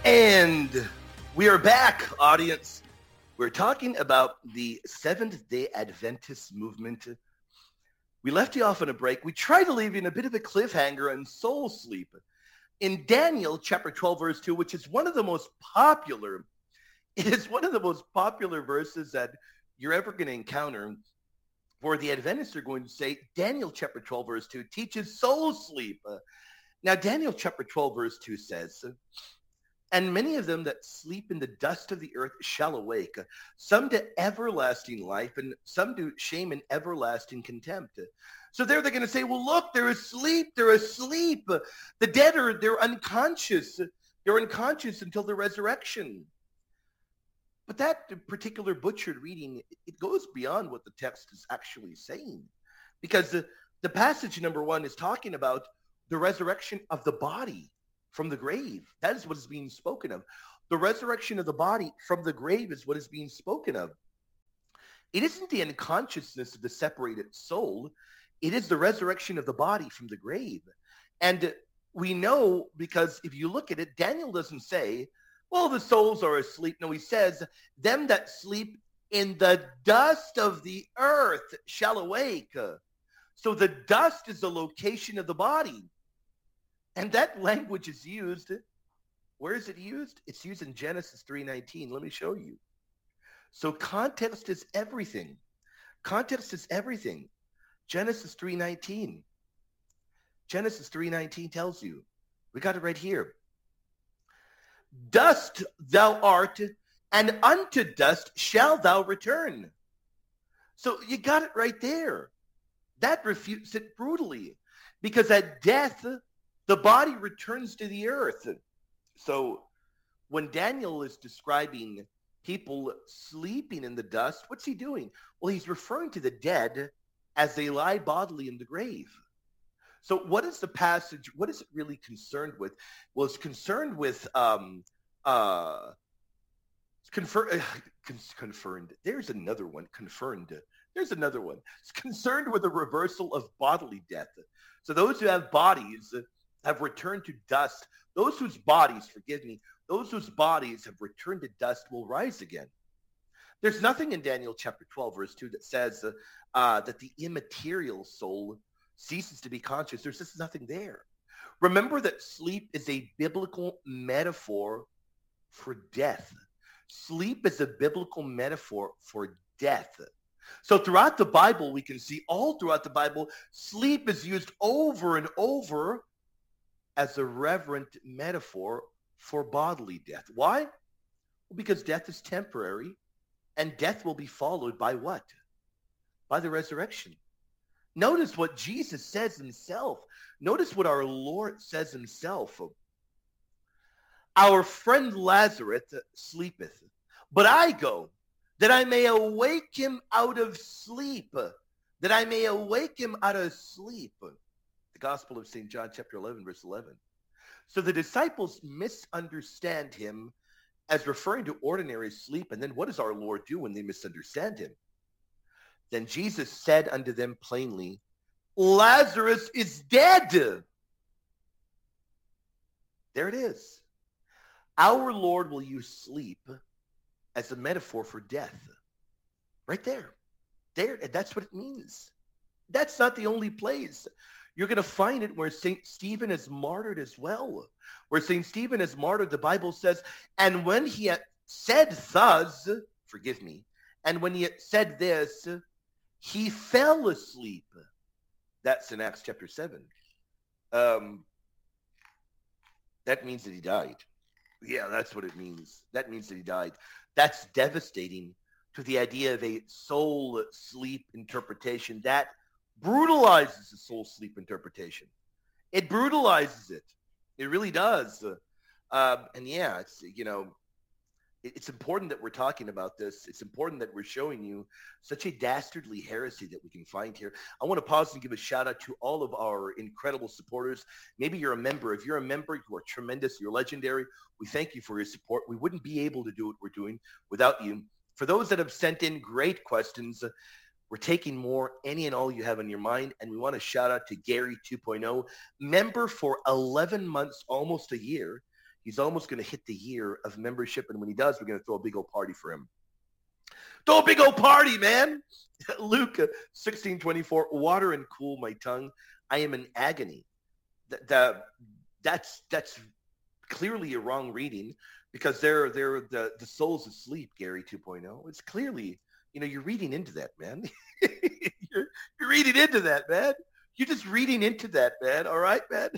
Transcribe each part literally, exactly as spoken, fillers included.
And we are back, audience. We're talking about the Seventh-day Adventist movement. We left you off on a break. We tried to leave you in a bit of a cliffhanger on soul sleep. In Daniel chapter twelve, verse two, which is one of the most popular, it is one of the most popular verses that you're ever going to encounter, where the Adventists are going to say, Daniel chapter twelve, verse two teaches soul sleep. Now, Daniel chapter twelve, verse two says, and many of them that sleep in the dust of the earth shall awake, some to everlasting life, and some to shame and everlasting contempt. So there they're going to say, well, look, they're asleep. They're asleep. The dead are, they're unconscious. They're unconscious until the resurrection. But that particular butchered reading, it goes beyond what the text is actually saying. Because the, the passage, number one, is talking about the resurrection of the body from the grave. That is what is being spoken of. The resurrection of the body from the grave is what is being spoken of. It isn't the unconsciousness of the separated soul. It is the resurrection of the body from the grave. And we know, because if you look at it, Daniel doesn't say, well, the souls are asleep. No, he says, them that sleep in the dust of the earth shall awake. So the dust is the location of the body. And that language is used. Where is it used? It's used in Genesis three nineteen. Let me show you. So context is everything. Context is everything. Genesis three nineteen. Genesis three nineteen tells you. We got it right here. Dust thou art, and unto dust shalt thou return. So you got it right there. That refutes it brutally. Because at death, the body returns to the earth. So when Daniel is describing people sleeping in the dust, what's he doing? Well, he's referring to the dead as they lie bodily in the grave. So what is the passage, what is it really concerned with? Well, it's concerned with, um, uh, confer- uh, con- confirmed. There's another one, confirmed. There's another one. It's concerned with the reversal of bodily death. So those who have bodies have returned to dust. Those whose bodies, forgive me, those whose bodies have returned to dust will rise again. There's nothing in Daniel chapter twelve, verse two that says uh, uh, that the immaterial soul ceases to be conscious. There's just nothing there. Remember that sleep is a biblical metaphor for death. Sleep is a biblical metaphor for death. So throughout the Bible, we can see all throughout the Bible, sleep is used over and over as a reverent metaphor for bodily death. Why? Well, because death is temporary, and death will be followed by what? By the resurrection. Notice what Jesus says himself. Notice what our Lord says himself. Our friend Lazarus sleepeth, but I go, that I may awake him out of sleep, that I may awake him out of sleep. The Gospel of Saint John, chapter eleven, verse eleven. So the disciples misunderstand him as referring to ordinary sleep. And then what does our Lord do when they misunderstand him? Then Jesus said unto them plainly, Lazarus is dead. There it is. Our Lord will use sleep as a metaphor for death. Right there. There, that's what it means. That's not the only place. You're going to find it where Saint Stephen is martyred as well. Where Saint Stephen is martyred, the Bible says, and when he had said thus, forgive me, and when he had said this, he fell asleep. That's in Acts chapter seven. Um, that means that he died. Yeah, that's what it means. That means that he died. That's devastating to the idea of a soul sleep interpretation. That brutalizes the soul sleep interpretation. It brutalizes it. It really does. Uh, and yeah, it's, you know, it, it's important that we're talking about this. It's important that we're showing you such a dastardly heresy that we can find here. I want to pause and give a shout out to all of our incredible supporters. Maybe you're a member. If you're a member, you are tremendous. You're legendary. We thank you for your support. We wouldn't be able to do what we're doing without you. For those that have sent in great questions, we're taking more, any and all you have on your mind. And we want to shout out to Gary two point oh, member for eleven months, almost a year. He's almost going to hit the year of membership. And when he does, we're going to throw a big old party for him. Throw a big old party, man. Luke sixteen twenty-four, water and cool my tongue. I am in agony. The, the, that's that's clearly a wrong reading, because they're, they're the, the soul's asleep, Gary two point oh. It's clearly, you know, you're reading into that, man. you're, you're reading into that, man. You're just reading into that, man. All right, man?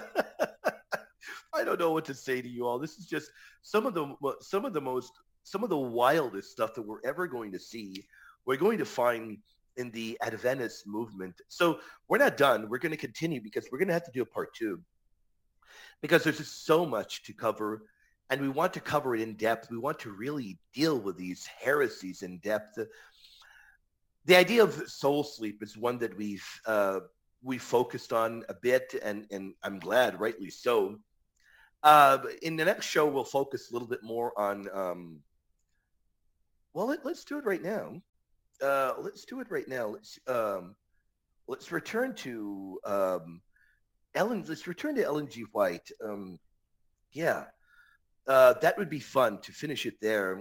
I don't know what to say to you all. This is just some of the some of the most some of the wildest stuff that we're ever going to see. We're going to find in the Adventist movement. So we're not done. We're going to continue, because we're going to have to do a part two, because there's just so much to cover, and we want to cover it in depth. We want to really deal with these heresies in depth. The idea of soul sleep is one that we've uh, we focused on a bit, and and I'm glad, rightly so. Uh, in the next show, we'll focus a little bit more on. Um, well, let, let's do it right now. Uh, let's do it right now. Let's um, let's return to um, Ellen. Let's return to Ellen G. White. Um, yeah, uh, that would be fun to finish it there.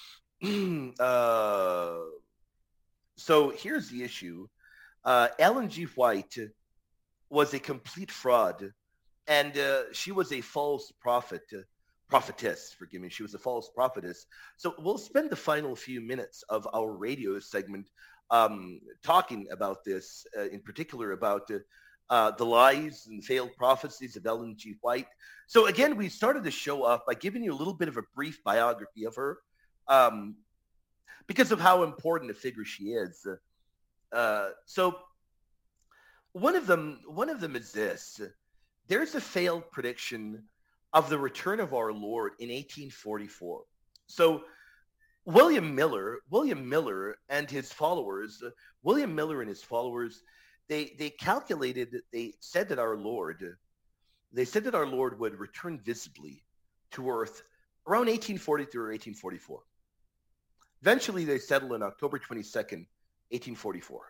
uh, so here's the issue: uh, Ellen G. White was a complete fraud. And uh, she was a false prophet, uh, prophetess, forgive me. She was a false prophetess. So we'll spend the final few minutes of our radio segment um, talking about this, uh, in particular about uh, uh, the lies and failed prophecies of Ellen G. White. So again, we started the show off by giving you a little bit of a brief biography of her, um, because of how important a figure she is. Uh, so one of them, one of them is this. There's a failed prediction of the return of our Lord in eighteen forty-four. So William Miller, William Miller and his followers, uh, William Miller and his followers, they they calculated, they said that our Lord, they said that our Lord would return visibly to earth around eighteen forty-three or eighteen forty-four. Eventually, they settled on October twenty-second, eighteen forty-four.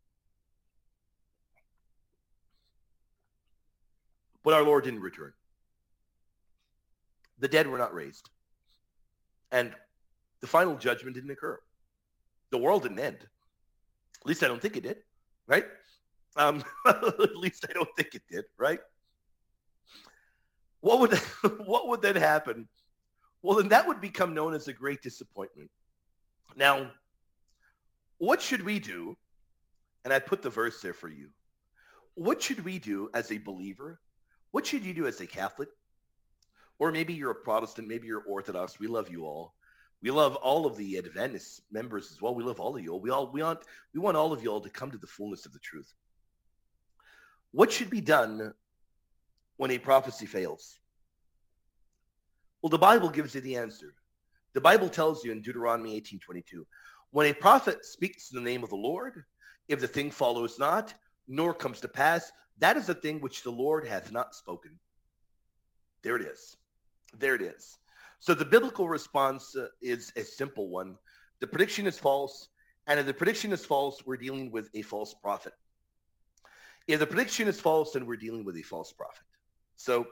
But our Lord didn't return. The dead were not raised. And the final judgment didn't occur. The world didn't end. At least I don't think it did, right? Um, at least I don't think it did, right? What would what would then happen? Well, then that would become known as a great disappointment. Now, what should we do? And I put the verse there for you. What should we do as a believer? What should you do as a Catholic? Or maybe you're a Protestant, maybe you're Orthodox. We love you all. We love all of the Adventist members as well. We love all of you all. We all we want we want all of you all to come to the fullness of the truth. What should be done when a prophecy fails? Well, the Bible gives you the answer. The Bible tells you in Deuteronomy eighteen twenty-two, when a prophet speaks in the name of the Lord, if the thing follows not, nor comes to pass, that is the thing which the Lord hath not spoken. There it is. There it is. So the biblical response uh, is a simple one. The prediction is false, and if the prediction is false, we're dealing with a false prophet. If the prediction is false, then we're dealing with a false prophet. So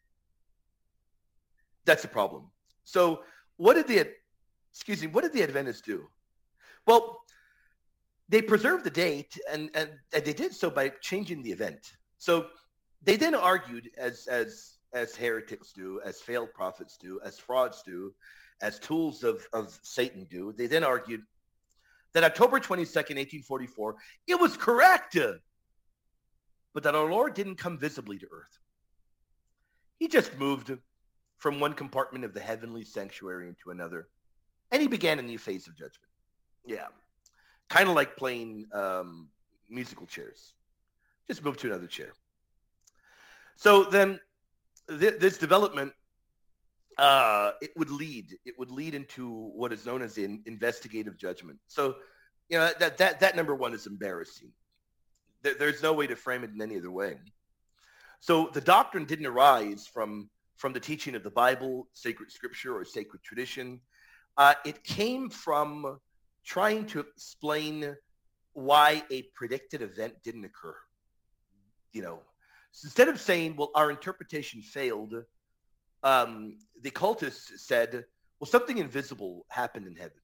that's the problem. So what did the, excuse me, what did the Adventists do? Well, they preserved the date, and, and, and they did so by changing the event. So they then argued, as as as heretics do, as failed prophets do, as frauds do, as tools of, of Satan do. They then argued that October twenty-second, eighteen forty-four, it was correct, but that our Lord didn't come visibly to earth. He just moved from one compartment of the heavenly sanctuary into another, and he began a new phase of judgment. Yeah. Kind of like playing um, musical chairs. Just move to another chair. So then th- this development, uh, it would lead, it would lead into what is known as an investigative judgment. So, you know, that, that, that number one is embarrassing. There, there's no way to frame it in any other way. So the doctrine didn't arise from, from the teaching of the Bible, sacred scripture, or sacred tradition. Uh, it came from trying to explain why a predicted event didn't occur. You know, so instead of saying, well, our interpretation failed, um, the cultists said, well, something invisible happened in heaven.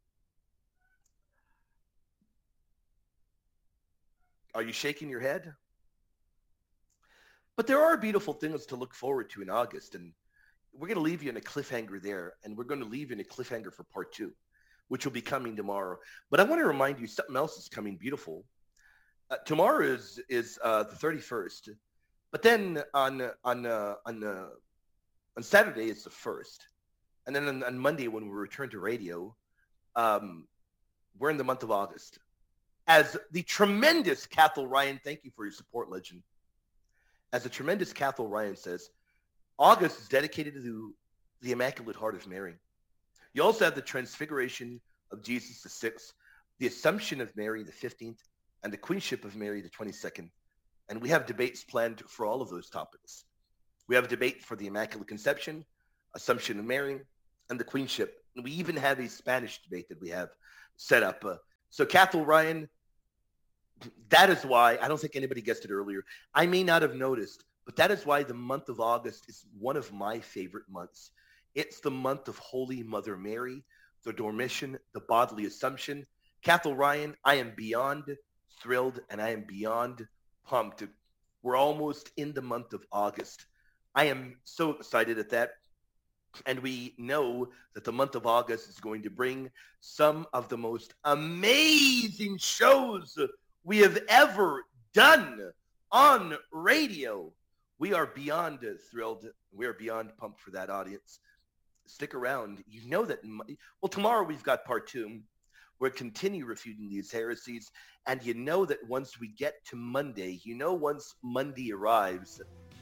Are you shaking your head? But there are beautiful things to look forward to in August, and we're going to leave you in a cliffhanger there, and we're going to leave you in a cliffhanger for part two, which will be coming tomorrow. But I want to remind you something else is coming beautiful. Uh, tomorrow is is uh, the thirty-first, but then on on uh, on uh, on Saturday is the first, and then on, on Monday when we return to radio, um, we're in the month of August. As the tremendous Cathal Ryan, thank you for your support, legend. As the tremendous Cathal Ryan says, August is dedicated to the Immaculate Heart of Mary. You also have the Transfiguration of Jesus the sixth, the Assumption of Mary the fifteenth, and the Queenship of Mary the twenty-second. And we have debates planned for all of those topics. We have a debate for the Immaculate Conception, Assumption of Mary, and the Queenship. And we even have a Spanish debate that we have set up. Uh, so Cathal Ryan, that is why, I don't think anybody guessed it earlier. I may not have noticed, but that is why the month of August is one of my favorite months. It's the month of Holy Mother Mary, the Dormition, the bodily Assumption. Cathal Ryan, I am beyond thrilled and I am beyond pumped. We're almost in the month of August. I am so excited at that. And we know that the month of August is going to bring some of the most amazing shows we have ever done on radio. We are beyond thrilled. We are beyond pumped for that, audience. Stick around. You know that, well, tomorrow we've got part two. We'll continue refuting these heresies. And you know that once we get to Monday, you know once Monday arrives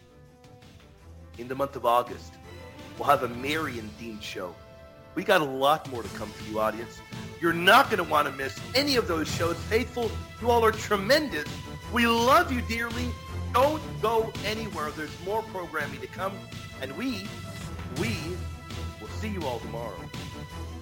in the month of August, we'll have a Marian-themed show. We got a lot more to come for you, audience. You're not going to want to miss any of those shows. Faithful, you all are tremendous. We love you dearly. Don't go anywhere. There's more programming to come. And we, we will see you all tomorrow.